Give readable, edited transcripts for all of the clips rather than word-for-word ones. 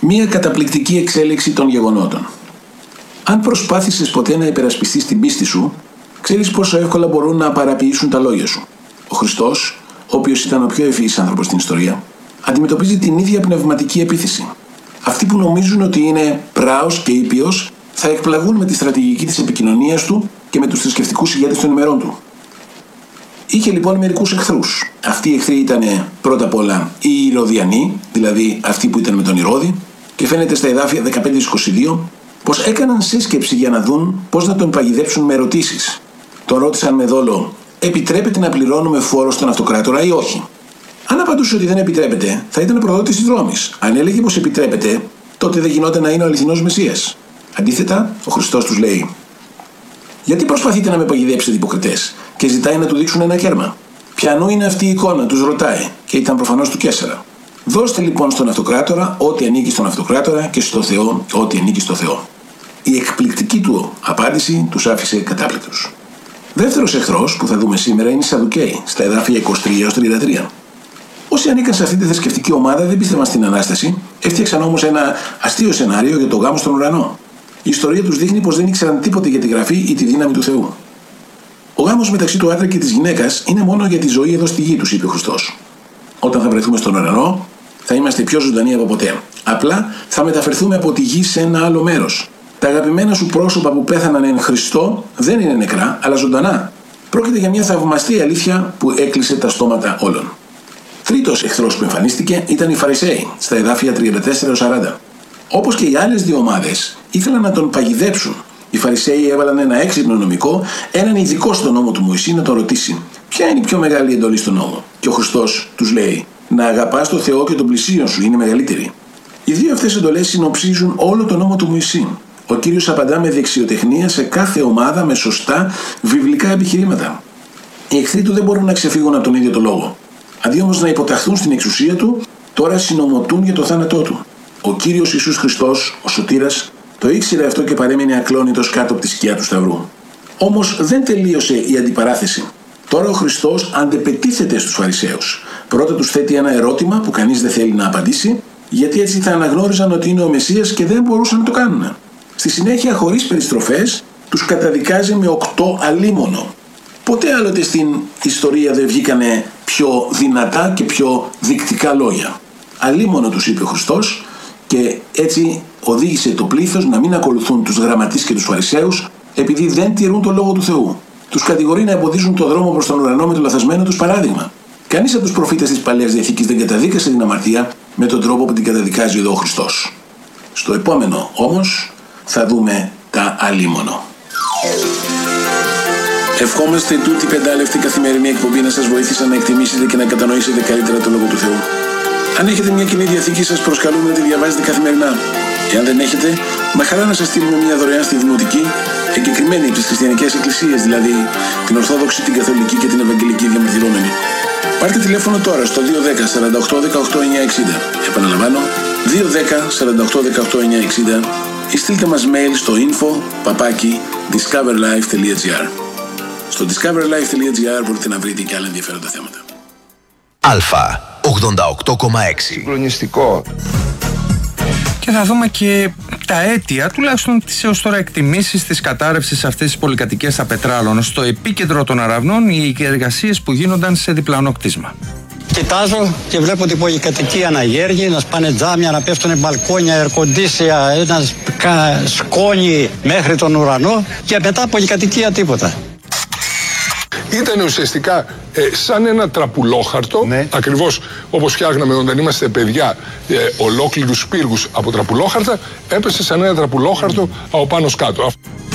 Μία καταπληκτική εξέλιξη των γεγονότων. Αν προσπάθησες ποτέ να υπερασπιστείς την πίστη σου, ξέρεις πόσο εύκολα μπορούν να παραποιήσουν τα λόγια σου. Ο Χριστός, ο οποίος ήταν ο πιο ευφυής άνθρωπος στην ιστορία, αντιμετωπίζει την ίδια πνευματική επίθεση. Αυτοί που νομίζουν ότι είναι πράος και ήπιος θα εκπλαγούν με τη στρατηγική της επικοινωνίας του και με τους θρησκευτικούς ηγέτες των ημερών του. Είχε λοιπόν μερικούς εχθρούς. Αυτοί οι εχθροί ήταν πρώτα απ' όλα οι Ηρωδιανοί, δηλαδή αυτοί που ήταν με τον Ηρώδη, και φαίνεται στα εδάφια 15-22 πως έκαναν σύσκεψη για να δουν πώς να τον παγιδέψουν με ερωτήσεις. Τον ρώτησαν με δόλο: επιτρέπεται να πληρώνουμε φόρο στον αυτοκράτορα ή όχι? Αν απαντούσε ότι δεν επιτρέπεται, θα ήταν προδότης της Ρώμης. Αν έλεγε πως επιτρέπεται, τότε δεν γινόταν να είναι ο αληθινός Μεσσίας. Αντίθετα, ο Χριστός τους λέει: γιατί προσπαθείτε να με παγιδέψετε, υποκριτές? Και ζητάει να του δείξουν ένα κέρμα. Ποιανού είναι αυτή η εικόνα, τους ρωτάει, και ήταν προφανώς του Καίσαρα. Δώστε λοιπόν στον αυτοκράτορα ό,τι ανήκει στον αυτοκράτορα και στο Θεό ό,τι ανήκει στο Θεό. Η εκπληκτική του απάντηση τους άφησε κατάπληκτους. Δεύτερος εχθρός που θα δούμε σήμερα είναι οι Σαδουκαίοι, στα εδάφια 23-33. Όσοι ανήκαν σε αυτή τη θρησκευτική ομάδα δεν πίστευαν στην Ανάσταση, έφτιαξαν όμως ένα αστείο σενάριο για το γάμο στον ουρανό. Η ιστορία τους δείχνει πως δεν ήξεραν τίποτε για τη γραφή ή τη δύναμη του Θεού. Ο γάμος μεταξύ του άντρα και της γυναίκας είναι μόνο για τη ζωή εδώ στη γη τους, είπε ο Χριστός. Όταν θα βρεθούμε στον ουρανό, θα είμαστε πιο ζωντανοί από ποτέ. Απλά θα μεταφερθούμε από τη γη σε ένα άλλο μέρος. Τα αγαπημένα σου πρόσωπα που πέθαναν εν Χριστώ δεν είναι νεκρά, αλλά ζωντανά. Πρόκειται για μια θαυμαστή αλήθεια που έκλεισε τα στόματα όλων. Τρίτος εχθρός που εμφανίστηκε ήταν οι Φαρισαίοι, στα εδάφια 34-40. Όπως και οι άλλες δύο ομάδες, ήθελαν να τον παγιδέψουν. Οι Φαρισαίοι έβαλαν ένα έξυπνο νομικό, έναν ειδικό στον νόμο του Μωυσή, να τον ρωτήσει: ποια είναι η πιο μεγάλη εντολή στον νόμο? Και ο Χριστός τους λέει: να αγαπάς τον Θεό και τον πλησίον σου, είναι μεγαλύτερη. Οι δύο αυτές εντολές συνοψίζουν όλο τον νόμο του Μωυσή. Ο Κύριος απαντά με δεξιοτεχνία σε κάθε ομάδα με σωστά βιβλικά επιχειρήματα. Οι εχθροί του δεν μπορούν να ξεφύγουν από τον ίδιο το λόγο. Αντί όμως να υποταχθούν στην εξουσία του, τώρα συνομωτούν για το θάνατό του. Ο Κύριος Ιησούς Χριστός, ο Σωτήρας, το ήξερε αυτό και παρέμεινε ακλόνητος κάτω από τη σκιά του Σταυρού. Όμως δεν τελείωσε η αντιπαράθεση. Τώρα ο Χριστός αντεπετίθεται στους Φαρισαίους. Πρώτα τους θέτει ένα ερώτημα που κανείς δεν θέλει να απαντήσει, γιατί έτσι θα αναγνώριζαν ότι είναι ο Μεσσίας και δεν μπορούσαν να το κάνουν. Στη συνέχεια, χωρίς περιστροφές, τους καταδικάζει με 8 αλίμονο. Ποτέ άλλοτε στην ιστορία δεν βγήκανε πιο δυνατά και πιο δεικτικά λόγια. Αλίμονο τους είπε ο Χριστός, και έτσι οδήγησε το πλήθος να μην ακολουθούν τους γραμματείς και τους Φαρισαίους, επειδή δεν τηρούν το λόγο του Θεού. Τους κατηγορεί να εμποδίζουν το δρόμο προς τον ουρανό με το λαθασμένο τους παράδειγμα. Κανείς από τους προφήτες της Παλαιάς Διαθήκης δεν καταδίκασε την αμαρτία με τον τρόπο που την καταδικάζει εδώ ο Χριστός. Στο επόμενο όμως θα δούμε τα αλίμονο. Ευχόμαστε τούτη πεντάλεπτη καθημερινή εκπομπή να σας βοήθησε να εκτιμήσετε και να κατανοήσετε καλύτερα το λόγο του Θεού. Αν έχετε μια Κοινή Διαθήκη, σας προσκαλούμε να τη διαβάζετε καθημερινά. Εάν δεν έχετε, με χαρά να σας στείλουμε μια δωρεάν στη Δημοτική, εγκεκριμένη από τις χριστιανικές εκκλησίες, δηλαδή την Ορθόδοξη, την Καθολική και την Ευαγγελική διαμαρτυρόμενη. Πάρτε τηλέφωνο τώρα στο 210 48 18 960. Επαναλαμβάνω, 210 48 18 960 ή στείλτε μας mail στο info@discoverlife.gr. Στο discoverlife.gr μπορείτε να βρείτε και άλλα ενδιαφέροντα θέματα. Αλφα 88,6. Συγκλονιστικό. Και θα δούμε και τα αίτια, τουλάχιστον τις έως τώρα εκτιμήσεις της κατάρρευσης αυτής της πολυκατοικίας στα Πετράλωνα. Στο επίκεντρο των Αραβνών, οι εργασίες που γίνονταν σε διπλανό κτίσμα. Κοιτάζω και βλέπω την πολυκατοικία να γέργει, να σπάνε τζάμια, να πέφτουν μπαλκόνια, ερκοντήσια, ένα σκόνη μέχρι τον ουρανό και μετά πολυκατοικία τίποτα. Ήταν ουσιαστικά σαν ένα τραπουλόχαρτο, ναι. Ακριβώς όπως φτιάχναμε όταν είμαστε παιδιά, ολόκληρους πύργους από τραπουλόχαρτα, έπεσε σαν ένα τραπουλόχαρτο από πάνω σκάτω.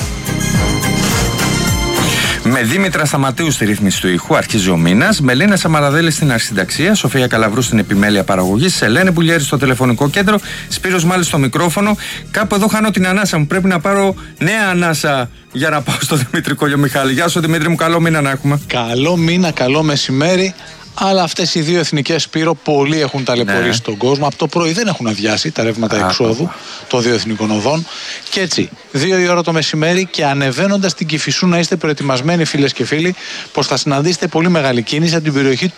Με Δήμητρα Σταματίου στη ρύθμιση του ήχου, αρχίζει ο μήνας. Μελίνα Σαμαραδέλη στην αρχισυνταξία, Σοφία Καλαβρού στην επιμέλεια παραγωγής, Ελένη Πουλιέρη στο τηλεφωνικό κέντρο, Σπύρος Μάλης στο μικρόφωνο. Κάπου εδώ χάνω την ανάσα μου. Πρέπει να πάρω νέα ανάσα για να πάω στο Δημήτρη Κολιομιχάλη. Γεια σου Δημήτρη μου, καλό μήνα να έχουμε. Καλό μήνα, καλό μεσημέρι. Αλλά αυτές οι δύο εθνικές, Σπύρο, πολλοί έχουν ταλαιπωρήσει τον κόσμο. Από το πρωί δεν έχουν αδειάσει τα ρεύματα εξόδου των δύο εθνικών οδών. Και έτσι, 2 η ώρα το μεσημέρι και ανεβαίνοντας την Κηφισού, να είστε προετοιμασμένοι, φίλες και φίλοι, πως θα συναντήσετε πολύ μεγάλη κίνηση από την περιοχή